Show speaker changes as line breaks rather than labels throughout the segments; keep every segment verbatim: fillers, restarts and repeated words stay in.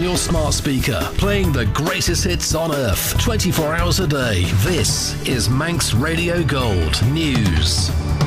your smart speaker, playing the greatest hits on earth, twenty-four hours a day. This is Manx Radio Gold News.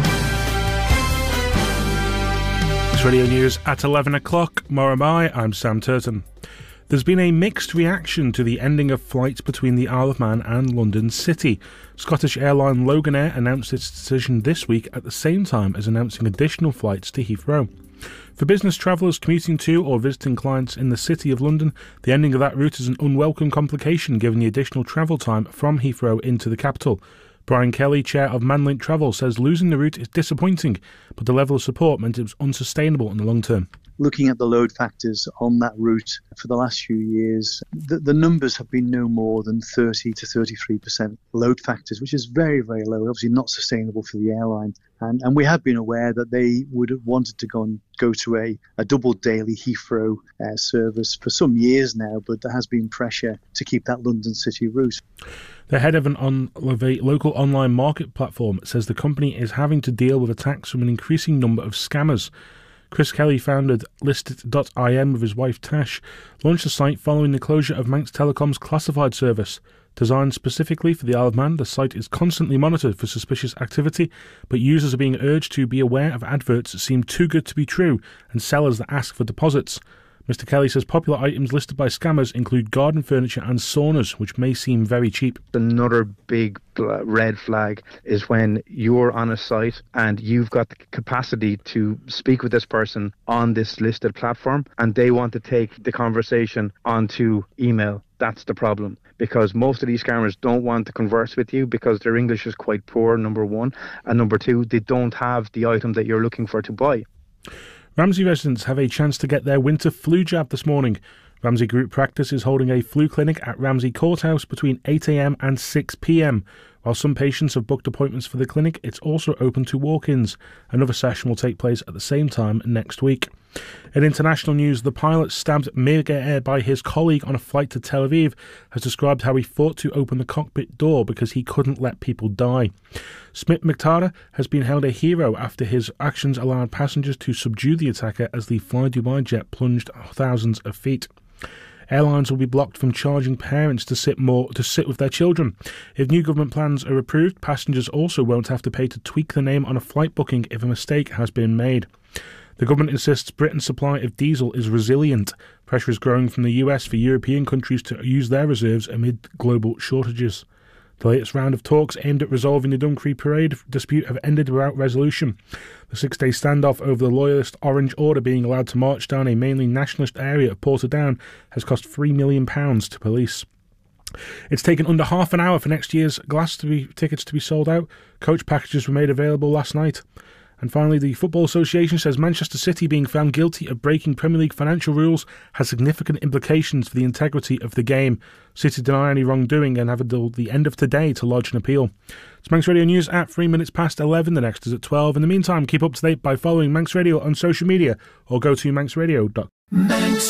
Manx Radio News at eleven o'clock. Moramai, I'm Sam Turton. There's been a mixed reaction to the ending of flights between the Isle of Man and London City. Scottish airline Loganair announced its decision this week at the same time as announcing additional flights to Heathrow. For business travellers commuting to or visiting clients in the City of London, the ending of that route is an unwelcome complication given the additional travel time from Heathrow into the capital. Brian Kelly, chair of Manlink Travel, says losing the route is disappointing, but the level of support meant it was unsustainable in the long term.
Looking at the load factors on that route for the last few years, the, the numbers have been no more than thirty to thirty-three percent load factors, which is very, very low, obviously not sustainable for the airline. And, and we have been aware that they would have wanted to go and go to a, a double daily Heathrow uh, service for some years now, but there has been pressure to keep that London City route.
The head of, an on, of a local online market platform says the company is having to deal with attacks from an increasing number of scammers. Chris Kelly founded Listit dot I M with his wife Tash, launched the site following the closure of Manx Telecom's classified service. Designed specifically for the Isle of Man, the site is constantly monitored for suspicious activity, but users are being urged to be aware of adverts that seem too good to be true and sellers that ask for deposits. Mister Kelly says popular items listed by scammers include garden furniture and saunas, which may seem very cheap.
Another big red flag is when you're on a site and you've got the capacity to speak with this person on this listed platform and they want to take the conversation onto email. That's the problem, because most of these scammers don't want to converse with you because their English is quite poor, number one, and number two, they don't have the item that you're looking for to buy.
Ramsey residents have a chance to get their winter flu jab this morning. Ramsey Group Practice is holding a flu clinic at Ramsey Courthouse between eight a m and six p m. While some patients have booked appointments for the clinic, it's also open to walk-ins. Another session will take place at the same time next week. In international news, the pilot stabbed Mirga Air by his colleague on a flight to Tel Aviv has described how he fought to open the cockpit door because he couldn't let people die. Smit Mkhitaryan has been hailed a hero after his actions allowed passengers to subdue the attacker as the Fly Dubai jet plunged thousands of feet. Airlines will be blocked from charging parents to sit more to sit with their children. If new government plans are approved, passengers also won't have to pay to tweak the name on a flight booking if a mistake has been made. The government insists Britain's supply of diesel is resilient. Pressure is growing from the U S for European countries to use their reserves amid global shortages. The latest round of talks aimed at resolving the Dunkery Parade dispute have ended without resolution. The six-day standoff over the Loyalist Orange Order being allowed to march down a mainly nationalist area of Portadown has cost three million pounds to police. It's taken under half an hour for next year's Glastonbury tickets to be sold out. Coach packages were made available last night. And finally, the Football Association says Manchester City being found guilty of breaking Premier League financial rules has significant implications for the integrity of the game. City deny any wrongdoing and have until the end of today to lodge an appeal. It's Manx Radio News at three minutes past eleven. The next is at twelve. In the meantime, keep up to date by following Manx Radio on social media or go to manx radio dot com.